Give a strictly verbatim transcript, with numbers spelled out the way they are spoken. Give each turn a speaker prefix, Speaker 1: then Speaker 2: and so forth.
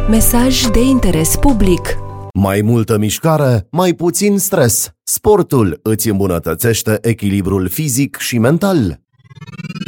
Speaker 1: Mesaj de interes public.
Speaker 2: Mai multă mișcare, mai puțin stres. Sportul îți îmbunătățește echilibrul fizic și mental.